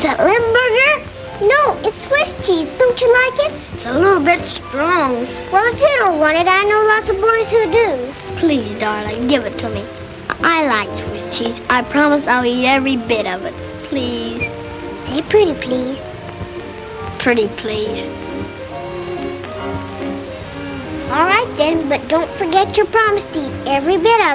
Is that Limburger? No, it's Swiss cheese. Don't you like it? It's a little bit strong. Well, if you don't want it, I know lots of boys who do. Please, darling, give it to me. I like Swiss cheese. I promise I'll eat every bit of it. Please. Say pretty, please. Pretty, please. All right, then, but don't forget your promise to eat every bit of it.